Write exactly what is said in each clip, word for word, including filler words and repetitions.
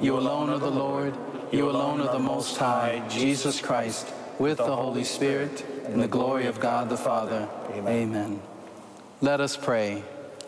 You alone are the Lord. You alone are the Most High, Jesus Christ, with the Holy Spirit, in the glory of God the Father. Amen. Amen. Let us pray.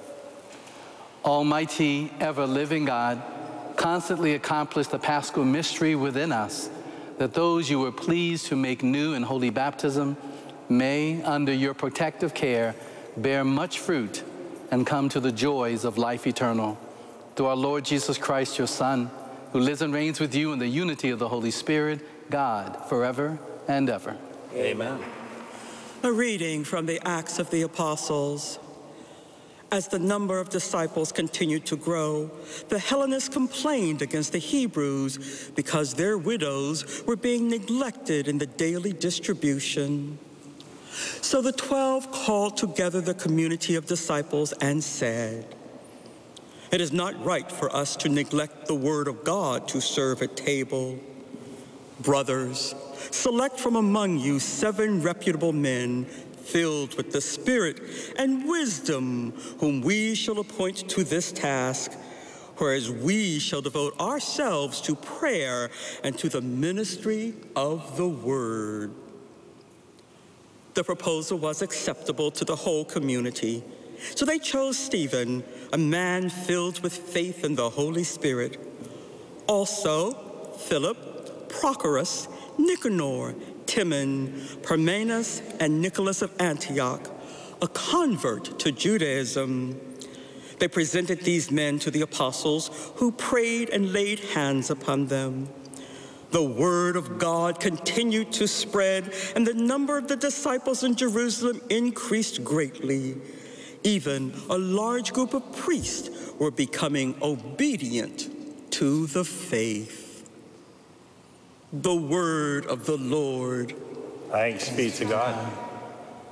Almighty, ever-living God, constantly accomplish the Paschal mystery within us, that those you were pleased to make new in holy baptism may, under your protective care, bear much fruit and come to the joys of life eternal. Through our Lord Jesus Christ, your Son, who lives and reigns with you in the unity of the Holy Spirit, God, forever and ever. Amen. A reading from the Acts of the Apostles. As the number of disciples continued to grow, the Hellenists complained against the Hebrews because their widows were being neglected in the daily distribution. So the twelve called together the community of disciples and said, "It is not right for us to neglect the word of God to serve at table. Brothers, select from among you seven reputable men filled with the Spirit and wisdom, whom we shall appoint to this task, whereas we shall devote ourselves to prayer and to the ministry of the word." The proposal was acceptable to the whole community, so they chose Stephen, a man filled with faith in the Holy Spirit. Also, Philip, Prochorus, Nicanor, Timon, Parmenas, and Nicholas of Antioch, a convert to Judaism. They presented these men to the apostles, who prayed and laid hands upon them. The word of God continued to spread, and the number of the disciples in Jerusalem increased greatly. Even a large group of priests were becoming obedient to the faith. The word of the Lord. Thanks be to God.